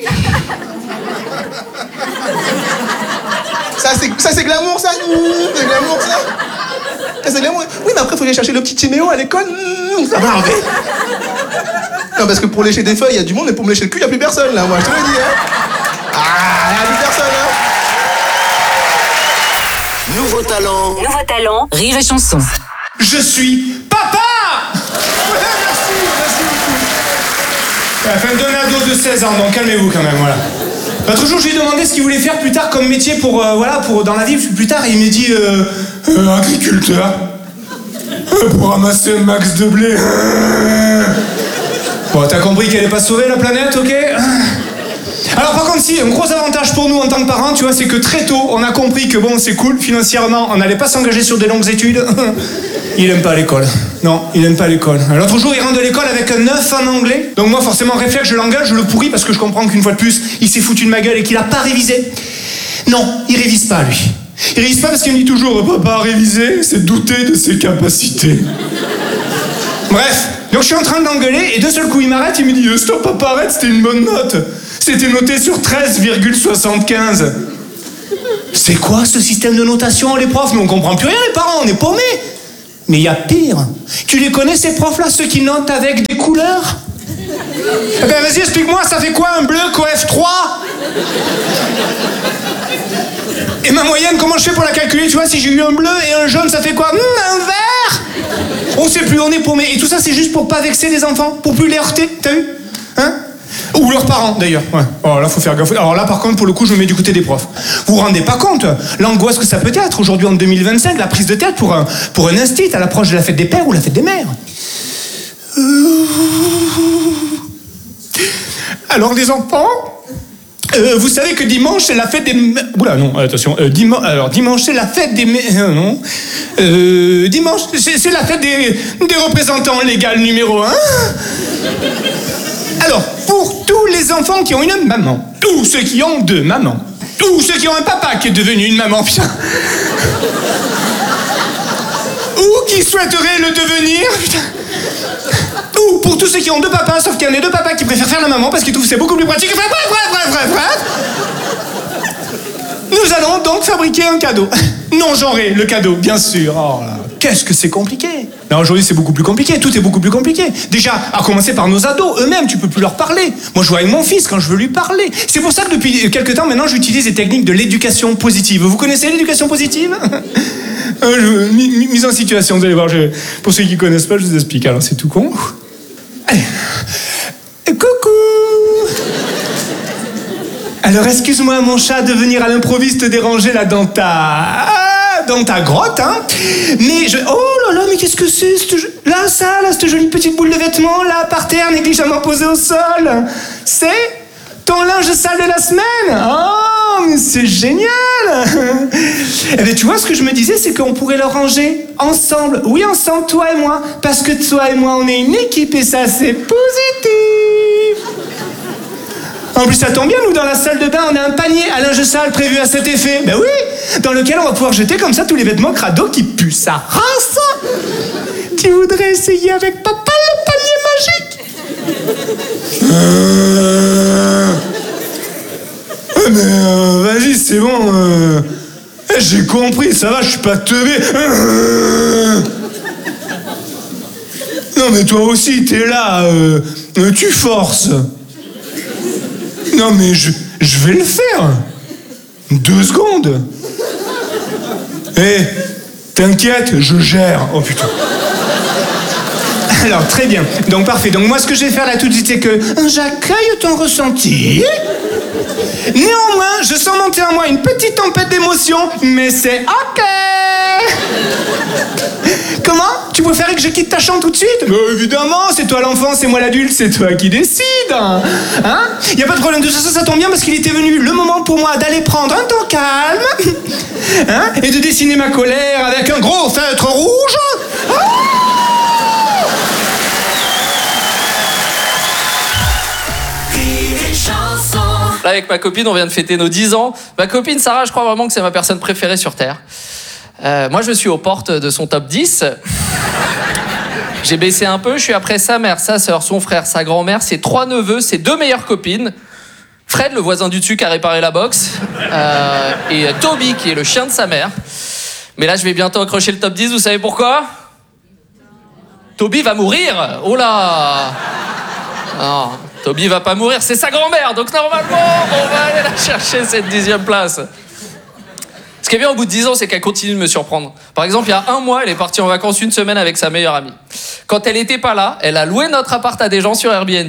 Ça, c'est, ça, c'est glamour, ça? C'est glamour, ça? C'est bien, oui, mais après, il faut aller chercher le petit Timéo à l'école. Mmh, ça va arriver. Non, parce que pour lécher des feuilles, il y a du monde, mais pour me lécher le cul, il n'y a plus personne, là, moi, je te le dis, hein. Ah, il n'y a plus personne, hein. Nouveau talent. Nouveau talent, rire et chanson. Je suis papa. Ouais, merci, merci beaucoup. Enfin, d'un ado de seize ans, donc calmez-vous quand même, voilà. L'autre jour, je lui ai demandé ce qu'il voulait faire plus tard comme métier pour, euh, voilà, pour dans la vie plus tard, et il m'a dit euh, euh, agriculteur. Euh, pour ramasser un max de blé. Euh. Bon, t'as compris qu'elle est pas sauvée, la planète, ok? Alors par contre, si, un gros avantage pour nous en tant que parents, tu vois, c'est que très tôt, on a compris que bon, c'est cool, financièrement, on n'allait pas s'engager sur des longues études. Il aime pas l'école. Non, il aime pas l'école. L'autre jour, il rentre de l'école avec un neuf en anglais. Donc moi, forcément, réflexe, je l'engage, je le pourris parce que je comprends qu'une fois de plus, il s'est foutu de ma gueule et qu'il a pas révisé. Non, il révise pas, lui. Il révise pas parce qu'il me dit toujours, papa, réviser, c'est douter de ses capacités. Bref, donc je suis en train de l'engueuler et d'un seul coup, il m'arrête, il me dit, stop, papa, arrête, c'était une bonne note. C'était noté sur treize virgule soixante-quinze. C'est quoi ce système de notation, les profs? Mais on comprend plus rien, les parents, on est paumés. Mais il y a pire. Tu les connais, ces profs-là, ceux qui notent avec des couleurs? Eh ben vas-y, explique-moi, ça fait quoi un bleu qu'au F trois? Et ma moyenne, comment je fais pour la calculer? Tu vois, si j'ai eu un bleu et un jaune, ça fait quoi? Mmh, un vert? On sait plus, on est paumés. Et tout ça, c'est juste pour pas vexer les enfants, pour plus les heurter, t'as vu? Hein? Ou leurs parents, d'ailleurs. Ouais. Alors là, faut faire gaffe. Alors là, par contre, pour le coup, je me mets du côté des profs. Vous vous rendez pas compte l'angoisse que ça peut être aujourd'hui en deux mille vingt-cinq, la prise de tête pour un, pour un instit à l'approche de la fête des pères ou la fête des mères. Alors, les enfants, euh, vous savez que dimanche, c'est la fête des... Oula, non, attention. Euh, dimanche, alors, dimanche, c'est la fête des... Euh, non. Euh, dimanche, c'est, c'est la fête des, des représentants légaux numéro un. Alors, pour tous les enfants qui ont une maman, tous ceux qui ont deux mamans, tous ceux qui ont un papa qui est devenu une maman, putain, ou qui souhaiteraient le devenir, putain, ou pour tous ceux qui ont deux papas, sauf qu'il y en a deux papas qui préfèrent faire la maman parce qu'ils trouvent que c'est beaucoup plus pratique, bref, bref, bref, bref, bref, nous allons donc fabriquer un cadeau. Non genré, le cadeau, bien sûr. Oh là, qu'est-ce que c'est compliqué. Mais aujourd'hui, c'est beaucoup plus compliqué. Tout est beaucoup plus compliqué. Déjà, à commencer par nos ados. Eux-mêmes, tu peux plus leur parler. Moi, je vois avec mon fils quand je veux lui parler. C'est pour ça que depuis quelques temps, maintenant, j'utilise les techniques de l'éducation positive. Vous connaissez l'éducation positive? euh, je, Mise en situation, vous allez voir. Je, pour ceux qui connaissent pas, je vous explique. Alors, c'est tout con. Allez. Coucou. Alors, excuse-moi, mon chat, de venir à l'improviste te déranger là dans ta... dans ta grotte, hein. Mais je... Oh là là, mais qu'est-ce que c'est, cette... Là, ça, là, cette jolie petite boule de vêtements, là, par terre, négligemment posée au sol. C'est ton linge sale de la semaine. Oh, mais c'est génial. Eh bien, tu vois, ce que je me disais, c'est qu'on pourrait le ranger ensemble. Oui, ensemble, toi et moi. Parce que toi et moi, on est une équipe et ça, c'est positif. En plus, ça tombe bien, nous, dans la salle de bain, on a un panier à linge sale prévu à cet effet. Ben oui, dans lequel on va pouvoir jeter comme ça tous les vêtements crado qui puent sa race. Tu voudrais essayer avec papa le panier magique? euh... Mais euh, vas-y, c'est bon. Euh... J'ai compris, ça va, je suis pas teubé. Euh... Non, mais toi aussi, t'es là. Euh... Tu forces. Non mais je, je vais le faire. Deux secondes. Eh, hey, t'inquiète, je gère. Oh putain. Alors très bien. Donc parfait. Donc moi ce que je vais faire là tout de suite c'est que j'accueille ton ressenti. Néanmoins, je sens monter en moi une petite tempête d'émotions, mais c'est ok. Comment? Tu préférais que je quitte ta chambre tout de suite? Bah évidemment, c'est toi l'enfant, c'est moi l'adulte, c'est toi qui décide. Hein? Y a pas de problème de ça, ça tombe bien parce qu'il était venu le moment pour moi d'aller prendre un temps calme hein? Et de dessiner ma colère avec un gros feutre rouge. Oh Là, avec ma copine, on vient de fêter nos dix ans. Ma copine Sarah, je crois vraiment que c'est ma personne préférée sur Terre. Euh, moi, je suis aux portes de son top dix. J'ai baissé un peu, je suis après sa mère, sa sœur, son frère, sa grand-mère, ses trois neveux, ses deux meilleures copines. Fred, le voisin du dessus qui a réparé la box. Euh, et Toby, qui est le chien de sa mère. Mais là, je vais bientôt accrocher le top dix, vous savez pourquoi? Toby va mourir. Oh là. Non, Toby va pas mourir, c'est sa grand-mère, donc normalement, on va aller la chercher, cette dixième place. Ce qui est bien au bout de dix ans, c'est qu'elle continue de me surprendre. Par exemple, il y a un mois, elle est partie en vacances une semaine avec sa meilleure amie. Quand elle était pas là, elle a loué notre appart à des gens sur Airbnb.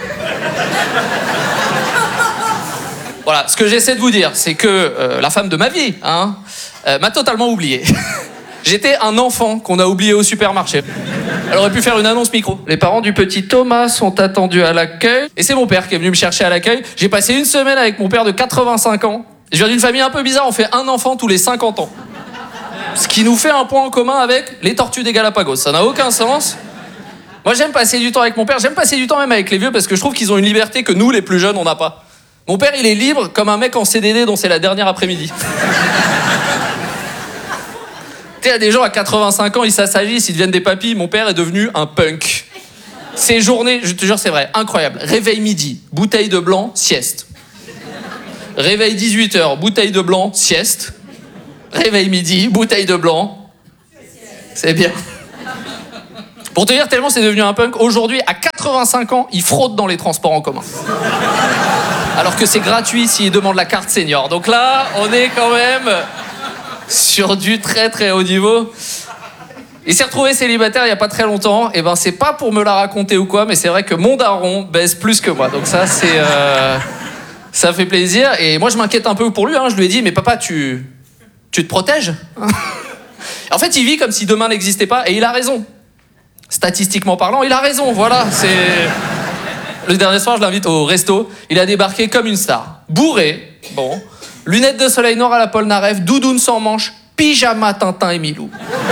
Voilà, ce que j'essaie de vous dire, c'est que euh, la femme de ma vie, hein, euh, m'a totalement oublié. J'étais un enfant qu'on a oublié au supermarché. Elle aurait pu faire une annonce micro. Les parents du petit Thomas sont attendus à l'accueil. Et c'est mon père qui est venu me chercher à l'accueil. J'ai passé une semaine avec mon père de quatre-vingt-cinq ans. Je viens d'une famille un peu bizarre, on fait un enfant tous les cinquante ans. Ce qui nous fait un point en commun avec les tortues des Galapagos. Ça n'a aucun sens. Moi, j'aime passer du temps avec mon père. J'aime passer du temps même avec les vieux parce que je trouve qu'ils ont une liberté que nous, les plus jeunes, on n'a pas. Mon père, il est libre comme un mec en C D D dont c'est la dernière après-midi. Tu sais, il y a des gens à quatre-vingt-cinq ans, ils s'assagissent, ils deviennent des papis. Mon père est devenu un punk. Ces journées, je te jure, c'est vrai, incroyable. Réveil midi, bouteille de blanc, sieste. Réveil dix-huit heures, bouteille de blanc, sieste. Réveil midi, bouteille de blanc. C'est bien. Pour te dire, tellement c'est devenu un punk, aujourd'hui, à quatre-vingt-cinq ans, il fraude dans les transports en commun. Alors que c'est gratuit s'il demande la carte senior. Donc là, on est quand même sur du très très haut niveau. Il s'est retrouvé célibataire il n'y a pas très longtemps. Et ben c'est pas pour me la raconter ou quoi, mais c'est vrai que mon daron baise plus que moi. Donc ça, c'est... Euh... Ça fait plaisir. Et moi, je m'inquiète un peu pour lui. Hein. Je lui ai dit, mais papa, tu... Tu te protèges? En fait, il vit comme si demain n'existait pas. Et il a raison. Statistiquement parlant, il a raison. Voilà, c'est... Le dernier soir, je l'invite au resto. Il a débarqué comme une star. Bourré, bon. Lunettes de soleil noir à la Polnareff, doudoune sans manche, pyjama Tintin et Milou.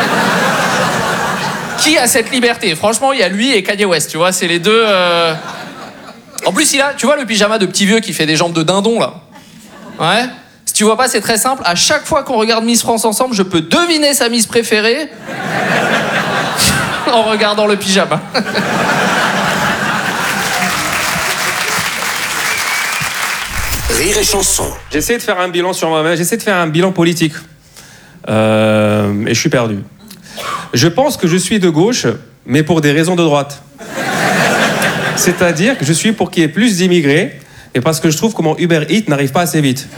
Qui a cette liberté? Franchement, il y a lui et Kanye West, tu vois, c'est les deux... Euh... En plus, il a, tu vois, le pyjama de petit vieux qui fait des jambes de dindon, là. Ouais. Si tu vois pas, c'est très simple. À chaque fois qu'on regarde Miss France ensemble, je peux deviner sa Miss préférée en regardant le pyjama. Rire et chanson. J'essaie de faire un bilan sur moi-même, j'essaie de faire un bilan politique. Euh, et je suis perdu. Je pense que je suis de gauche, mais pour des raisons de droite. C'est-à-dire que je suis pour qu'il y ait plus d'immigrés, et parce que je trouve que mon Uber Eats n'arrive pas assez vite.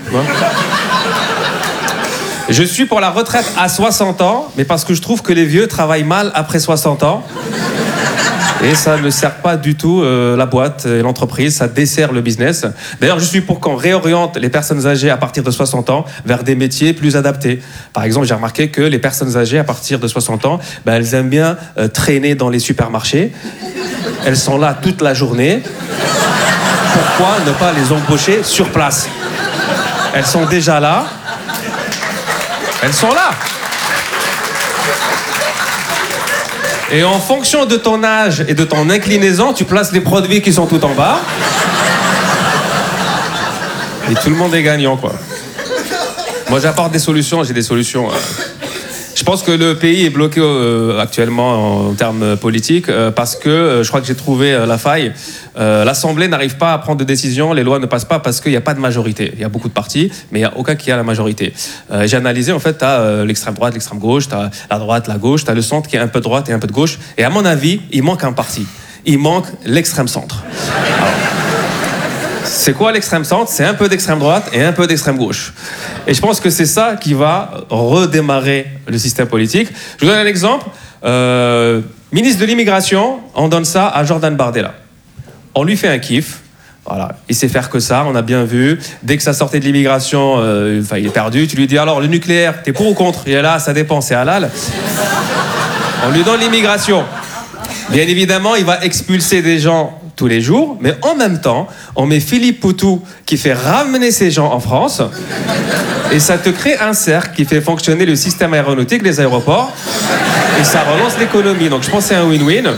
Je suis pour la retraite à soixante ans, mais parce que je trouve que les vieux travaillent mal après soixante ans. Et ça ne sert pas du tout euh, la boîte et l'entreprise, ça dessert le business. D'ailleurs, je suis pour qu'on réoriente les personnes âgées à partir de soixante ans vers des métiers plus adaptés. Par exemple, j'ai remarqué que les personnes âgées à partir de soixante ans, ben, elles aiment bien euh, traîner dans les supermarchés. Elles sont là toute la journée. Pourquoi ne pas les embaucher sur place? Elles sont déjà là. Elles sont là. Et en fonction de ton âge et de ton inclinaison, tu places les produits qui sont tout en bas. Et tout le monde est gagnant, quoi. Moi, j'apporte des solutions, j'ai des solutions. Euh... Je pense que le pays est bloqué euh, actuellement en, en termes politiques euh, parce que euh, je crois que j'ai trouvé euh, la faille. Euh, L'Assemblée n'arrive pas à prendre de décision, les lois ne passent pas parce qu'il n'y a pas de majorité. Il y a beaucoup de partis, mais il n'y a aucun qui a la majorité. Euh, j'ai analysé, en fait, tu as euh, l'extrême droite, l'extrême gauche, tu as la droite, la gauche, tu as le centre qui est un peu de droite et un peu de gauche. Et à mon avis, il manque un parti. Il manque l'extrême centre. Alors, c'est quoi l'extrême centre? C'est un peu d'extrême droite et un peu d'extrême gauche. Et je pense que c'est ça qui va redémarrer le système politique. Je vous donne un exemple. Euh, ministre de l'immigration, on donne ça à Jordan Bardella. On lui fait un kiff. Voilà, il sait faire que ça, on a bien vu. Dès que ça sortait de l'immigration, euh, enfin, il est perdu. Tu lui dis alors, le nucléaire, t'es pour ou contre? Il est là, ça dépend, c'est halal. On lui donne l'immigration. Bien évidemment, il va expulser des gens tous les jours, mais en même temps, on met Philippe Poutou qui fait ramener ces gens en France, et ça te crée un cercle qui fait fonctionner le système aéronautique, les aéroports, et ça relance l'économie. Donc je pense que c'est un win-win.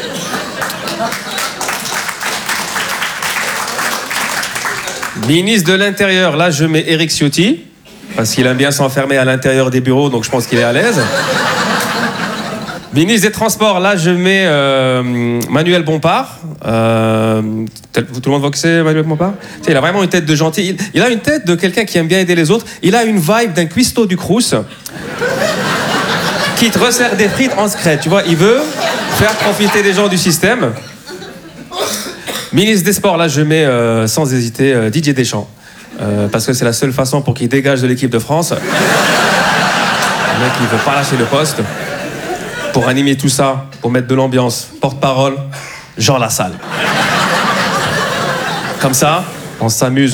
Ministre de l'Intérieur, là je mets Éric Ciotti, parce qu'il aime bien s'enfermer à l'intérieur des bureaux, donc je pense qu'il est à l'aise. Ministre des Transports, là je mets euh, Manuel Bompard. Euh, tout le monde voit que c'est Manuel Bompard? Tu sais, il a vraiment une tête de gentil. Il, il a une tête de quelqu'un qui aime bien aider les autres. Il a une vibe d'un cuistot du Crous. qui te resserre des frites en secret. Tu vois, il veut faire profiter les gens du système. Ministre des Sports, là, je mets euh, sans hésiter euh, Didier Deschamps. Euh, parce que c'est la seule façon pour qu'il dégage de l'équipe de France. Le mec, il veut pas lâcher le poste. Pour animer tout ça, pour mettre de l'ambiance, porte-parole, Jean Lassalle. Comme ça, on s'amuse.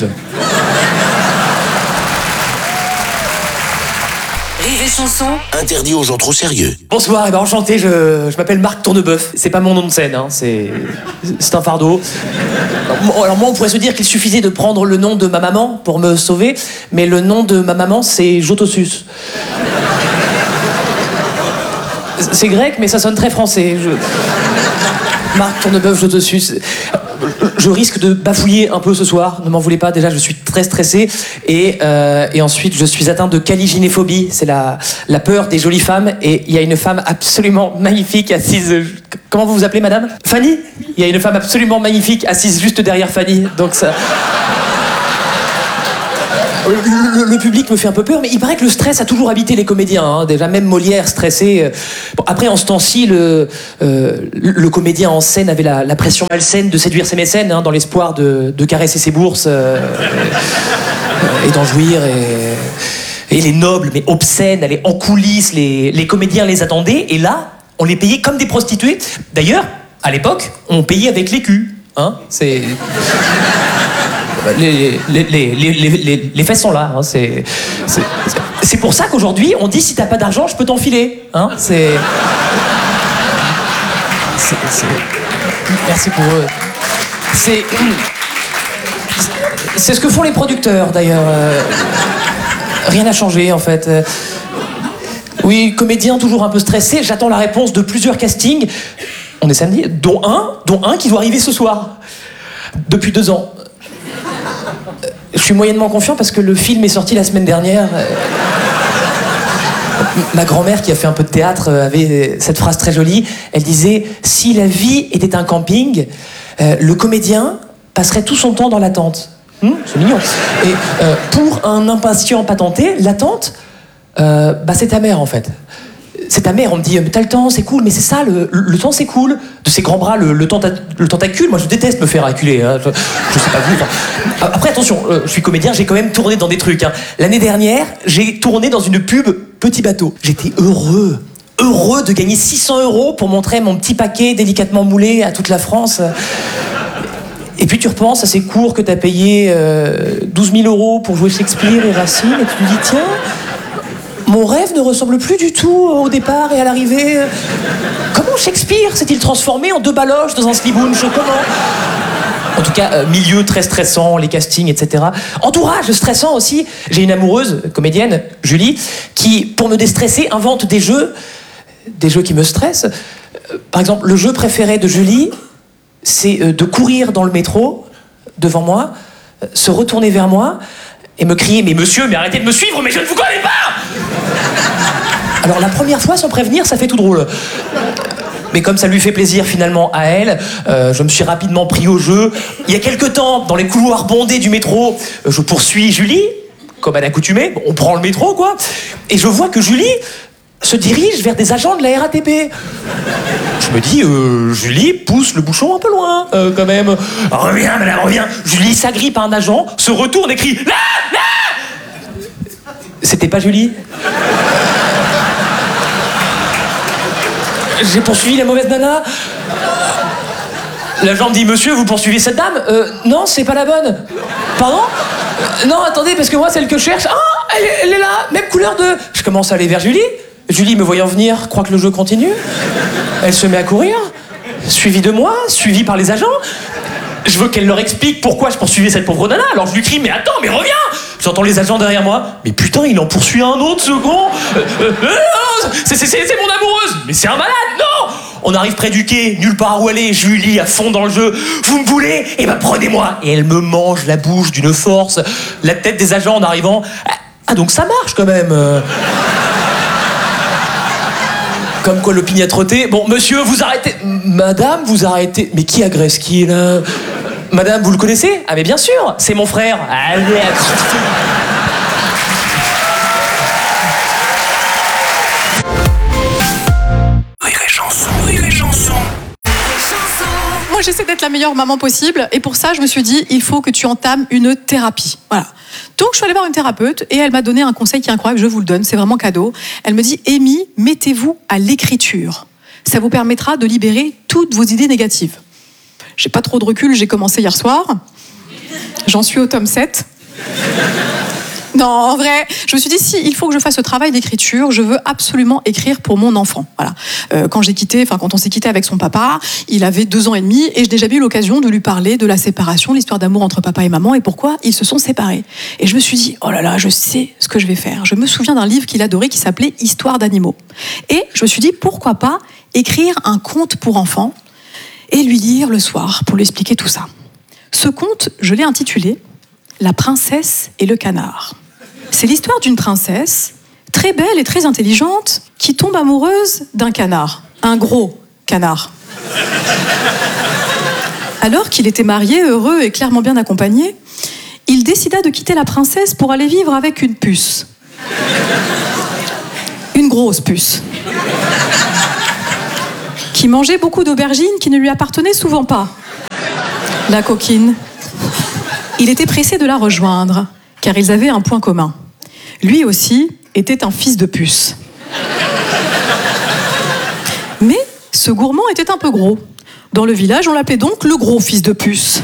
Rire et chanson. Interdit aux gens trop sérieux. Bonsoir, et ben enchanté, je, je m'appelle Marc Tourneboeuf. C'est pas mon nom de scène, hein, c'est, c'est un fardeau. Alors, alors moi, on pourrait se dire qu'il suffisait de prendre le nom de ma maman pour me sauver, mais le nom de ma maman, c'est Jotossus. C'est grec, mais ça sonne très français. Je... Marc Tourneboeuf, Jotossus. Je risque de bafouiller un peu ce soir, ne m'en voulez pas, déjà je suis très stressé. Et, euh, et ensuite je suis atteint de caligynéphobie, c'est la, la peur des jolies femmes. Et il y a une femme absolument magnifique assise... Comment vous vous appelez madame ? Fanny ? Il y a une femme absolument magnifique assise juste derrière Fanny, donc ça... Le, le, le public me fait un peu peur, mais il paraît que le stress a toujours habité les comédiens. Hein. Déjà, même Molière stressé. Bon, après, en ce temps-ci, le, euh, le comédien en scène avait la, la pression malsaine de séduire ses mécènes, hein, dans l'espoir de, de caresser ses bourses euh, et, et d'en jouir. Et, et les nobles, mais obscènes, allaient en coulisses, les, les comédiens les attendaient, et là, on les payait comme des prostituées. D'ailleurs, à l'époque, on payait avec l'écu. Hein. C'est... Les, les, les, les, les, les faits sont là. Hein, c'est, c'est, c'est pour ça qu'aujourd'hui, on dit si t'as pas d'argent, je peux t'enfiler. Hein, c'est, c'est, c'est... Merci pour eux. C'est, c'est ce que font les producteurs, d'ailleurs. Rien n'a changé, en fait. Oui, comédien toujours un peu stressé. J'attends la réponse de plusieurs castings. On est samedi, dont un, dont un qui doit arriver ce soir. Depuis deux ans. Je suis moyennement confiant parce que le film est sorti la semaine dernière. Ma grand-mère, qui a fait un peu de théâtre, avait cette phrase très jolie. Elle disait « Si la vie était un camping, euh, le comédien passerait tout son temps dans l'attente. Hum, » C'est mignon. Et euh, pour un impatient patenté, l'attente, euh, bah, c'est ta mère en fait. C'est ta mère, on me dit « T'as le temps, c'est cool, mais c'est ça, le, le temps c'est cool. » De ses grands bras, le, le, tenta, le tentacule, moi je déteste me faire acculer. Hein. Je, je sais pas vous. Enfin. Après attention, euh, je suis comédien, j'ai quand même tourné dans des trucs. Hein. L'année dernière, j'ai tourné dans une pub Petit Bateau. J'étais heureux, heureux de gagner six cents euros pour montrer mon petit paquet délicatement moulé à toute la France. Et puis tu repenses à ces cours que t'as payé euh, douze mille euros pour jouer Shakespeare et Racine, et tu te dis tiens... Mon rêve ne ressemble plus du tout au départ et à l'arrivée. Comment Shakespeare s'est-il transformé en deux baloches dans un slibounch ? Comment ? En tout cas, euh, milieu très stressant, les castings, et cetera. Entourage stressant aussi. J'ai une amoureuse, comédienne, Julie, qui, pour me déstresser, invente des jeux, des jeux qui me stressent. Euh, par exemple, le jeu préféré de Julie, c'est euh, de courir dans le métro, devant moi, euh, se retourner vers moi, et me crier « Mais monsieur, mais arrêtez de me suivre, mais je ne vous connais pas !» Alors la première fois, sans prévenir, ça fait tout drôle. Mais comme ça lui fait plaisir finalement à elle, euh, je me suis rapidement pris au jeu. Il y a quelque temps, dans les couloirs bondés du métro, euh, je poursuis Julie, comme à l'accoutumée. Bon, on prend le métro, quoi. Et je vois que Julie se dirige vers des agents de la R A T P. Je me dis, euh, Julie pousse le bouchon un peu loin, euh, quand même. Reviens, madame, reviens. Julie s'agrippe à un agent, se retourne et crie « Là, là !» C'était pas Julie. J'ai poursuivi la mauvaise nana. L'agent me dit « Monsieur, vous poursuivez cette dame ?»« Euh, non, c'est pas la bonne. »« Pardon ? euh, Non, attendez, parce que moi, celle que je cherche... Ah, elle, elle est là, même couleur de... » Je commence à aller vers Julie. Julie, me voyant venir, croit que le jeu continue. Elle se met à courir, suivie de moi, suivie par les agents. Je veux qu'elle leur explique pourquoi je poursuivais cette pauvre nana. Alors je lui crie « Mais attends, mais reviens !» J'entends les agents derrière moi. « Mais putain, il en poursuit un autre, second euh, euh, euh, c'est, c'est, c'est, c'est mon amoureuse !»« Mais c'est un malade, non !» On arrive près du quai, nulle part où aller. Julie à fond dans le jeu. « Vous me voulez ? Eh ben prenez-moi !» Et elle me mange la bouche d'une force. La tête des agents en arrivant. « Ah, donc ça marche quand même !» Comme quoi l'opiniâtreté. Bon, monsieur, vous arrêtez. Madame, vous arrêtez. Mais qui agresse qui, là ? Madame, vous le connaissez ? Ah, mais bien sûr, c'est mon frère. Allez, la meilleure maman possible. Et pour ça, je me suis dit, il faut que tu entames une thérapie. Voilà. Donc, je suis allée voir une thérapeute et elle m'a donné un conseil qui est incroyable. Je vous le donne, c'est vraiment cadeau. Elle me dit, Amy, mettez-vous à l'écriture. Ça vous permettra de libérer toutes vos idées négatives. J'ai pas trop de recul, j'ai commencé hier soir. J'en suis au tome sept. Non, en vrai, je me suis dit, si, il faut que je fasse ce travail d'écriture, je veux absolument écrire pour mon enfant. Voilà. Euh, quand j'ai quitté, enfin, quand on s'est quitté avec son papa, il avait deux ans et demi, et j'ai déjà eu l'occasion de lui parler de la séparation, l'histoire d'amour entre papa et maman, et pourquoi ils se sont séparés. Et je me suis dit, oh là là, je sais ce que je vais faire. Je me souviens d'un livre qu'il adorait qui s'appelait Histoire d'animaux. Et je me suis dit, pourquoi pas écrire un conte pour enfants et lui lire le soir pour lui expliquer tout ça. Ce conte, je l'ai intitulé La princesse et le canard. C'est l'histoire d'une princesse, très belle et très intelligente, qui tombe amoureuse d'un canard. Un gros canard. Alors qu'il était marié, heureux et clairement bien accompagné, il décida de quitter la princesse pour aller vivre avec une puce. Une grosse puce. Qui mangeait beaucoup d'aubergines qui ne lui appartenaient souvent pas. La coquine. Il était pressé de la rejoindre, car ils avaient un point commun. Lui aussi était un fils de puce. Mais ce gourmand était un peu gros. Dans le village, on l'appelait donc le gros fils de puce.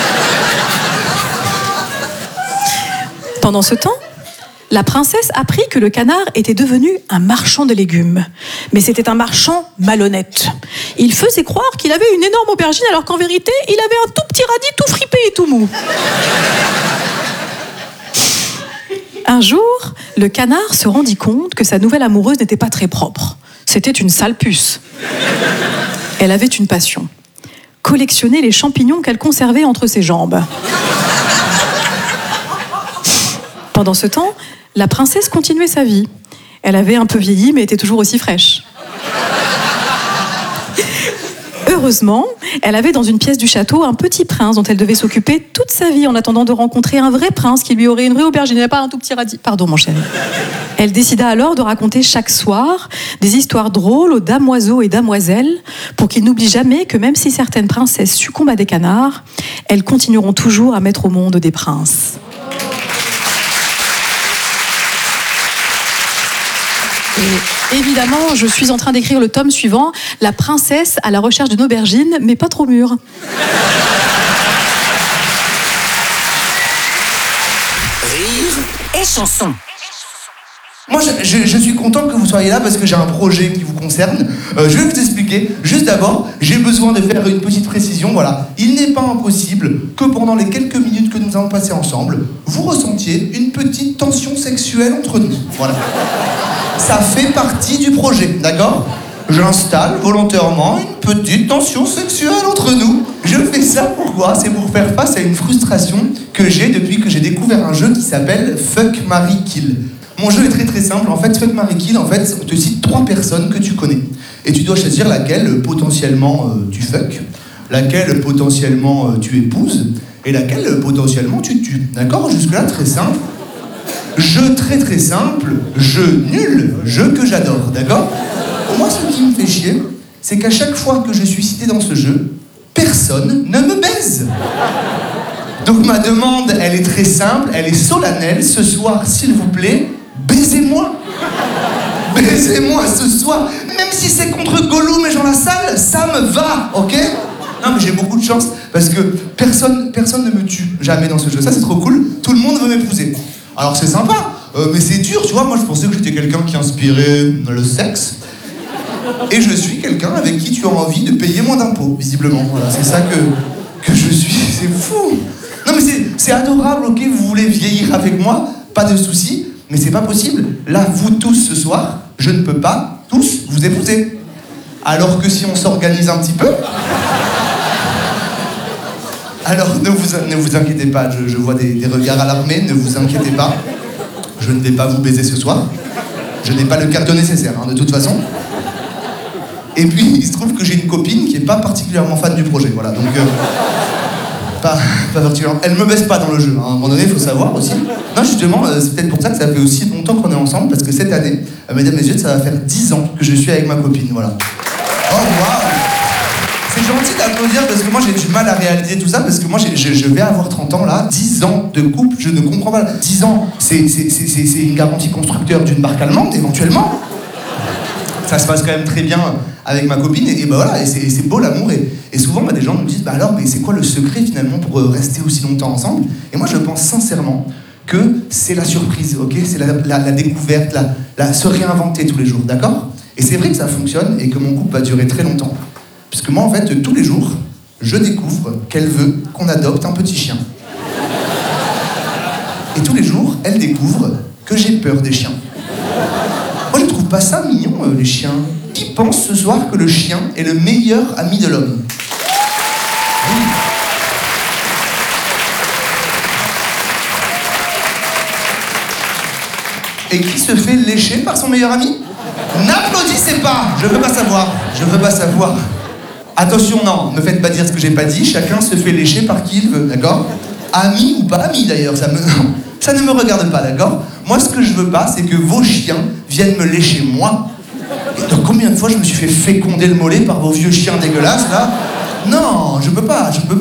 Pendant ce temps, la princesse apprit que le canard était devenu un marchand de légumes. Mais c'était un marchand malhonnête. Il faisait croire qu'il avait une énorme aubergine alors qu'en vérité, il avait un tout petit radis tout fripé et tout mou. Un jour, le canard se rendit compte que sa nouvelle amoureuse n'était pas très propre. C'était une sale puce. Elle avait une passion. Collectionner les champignons qu'elle conservait entre ses jambes. Pendant ce temps, la princesse continuait sa vie. Elle avait un peu vieilli, mais était toujours aussi fraîche. Heureusement, elle avait dans une pièce du château un petit prince dont elle devait s'occuper toute sa vie en attendant de rencontrer un vrai prince qui lui aurait une vraie aubergine et pas un tout petit radis. Pardon, mon chéri. Elle décida alors de raconter chaque soir des histoires drôles aux damoiseaux et damoiselles pour qu'ils n'oublient jamais que même si certaines princesses succombent à des canards, elles continueront toujours à mettre au monde des princes. Et évidemment, je suis en train d'écrire le tome suivant, La princesse à la recherche d'une aubergine, mais pas trop mûre. Rire et chanson. Moi, je, je, je suis content que vous soyez là parce que j'ai un projet qui vous concerne. Euh, je vais vous expliquer. Juste d'abord, j'ai besoin de faire une petite précision. Voilà, il n'est pas impossible que pendant les quelques minutes que nous allons passer ensemble, vous ressentiez une petite tension sexuelle entre nous. Voilà. Ça fait partie du projet, d'accord ? J'installe volontairement une petite tension sexuelle entre nous. Je fais ça pourquoi ? C'est pour faire face à une frustration que j'ai depuis que j'ai découvert un jeu qui s'appelle Fuck, Marry, Kill. Mon jeu est très très simple. En fait, Fuck, Marry, Kill, en fait, on te cite trois personnes que tu connais. Et tu dois choisir laquelle potentiellement euh, tu fuck, laquelle potentiellement euh, tu épouses, et laquelle euh, potentiellement tu tues. D'accord ? Jusque-là, très simple. Jeu très très simple, jeu nul, jeu que j'adore, d'accord ? Moi, ce qui me fait chier, c'est qu'à chaque fois que je suis cité dans ce jeu, personne ne me baise. Donc ma demande, elle est très simple, elle est solennelle. Ce soir, s'il vous plaît, baisez-moi. Baisez-moi ce soir. Même si c'est contre Gollum et Jean Lassalle, ça me va, ok ? Non, mais j'ai beaucoup de chance, parce que personne, personne ne me tue jamais dans ce jeu. Ça, c'est trop cool. Tout le monde veut m'épouser. Alors c'est sympa, euh, mais c'est dur, tu vois. Moi, je pensais que j'étais quelqu'un qui inspirait le sexe. Et je suis quelqu'un avec qui tu as envie de payer moins d'impôts, visiblement. Voilà, c'est ça que, que je suis. C'est fou. Non, mais c'est, c'est adorable, ok, vous voulez vieillir avec moi, pas de soucis, mais c'est pas possible. Là, vous tous, ce soir, je ne peux pas tous vous épouser. Alors que si on s'organise un petit peu... Alors, ne vous, ne vous inquiétez pas, je, je vois des, des regards alarmés, ne vous inquiétez pas. Je ne vais pas vous baiser ce soir. Je n'ai pas le carton nécessaire, hein, de toute façon. Et puis, il se trouve que j'ai une copine qui n'est pas particulièrement fan du projet, voilà. Donc, euh, pas, pas particulièrement... Elle me baisse pas dans le jeu, hein. À un moment donné, il faut savoir aussi. Non, justement, euh, c'est peut-être pour ça que ça fait aussi longtemps qu'on est ensemble, parce que cette année, euh, mesdames et messieurs, ça va faire dix ans que je suis avec ma copine, voilà. Oh, waouh! C'est c'est gentil d'applaudir parce que moi j'ai du mal à réaliser tout ça parce que moi j'ai- je, je vais avoir trente ans là, dix ans de couple, je ne comprends pas. dix ans, c'est c'est- c'est- c'est- c'est une garantie constructeur d'une marque allemande éventuellement. Ça se passe quand même très bien avec ma copine et, et bah voilà, et c'est et c'est beau l'amour et, et souvent bah, des gens me disent bah alors mais c'est quoi le secret finalement pour euh, rester aussi longtemps ensemble? Et moi je pense sincèrement que c'est la surprise, ok? C'est la, la- la découverte, la, la- se réinventer tous les jours, d'accord? Et c'est vrai que ça fonctionne et que mon couple va durer très longtemps. Parce que moi, en fait, tous les jours, je découvre qu'elle veut qu'on adopte un petit chien. Et tous les jours, elle découvre que j'ai peur des chiens. Moi, je trouve pas ça mignon, euh, les chiens. Qui pense ce soir que le chien est le meilleur ami de l'homme? Oui. Et qui se fait lécher par son meilleur ami? N'applaudissez pas, je veux pas savoir, je veux pas savoir. Attention, non, me faites pas dire ce que j'ai pas dit, chacun se fait lécher par qui il veut, d'accord? Ami ou pas ami d'ailleurs, ça, me... ça ne me regarde pas, d'accord? Moi, ce que je veux pas, c'est que vos chiens viennent me lécher moi. Et donc, combien de fois je me suis fait féconder le mollet par vos vieux chiens dégueulasses, là? Non, je peux pas, je peux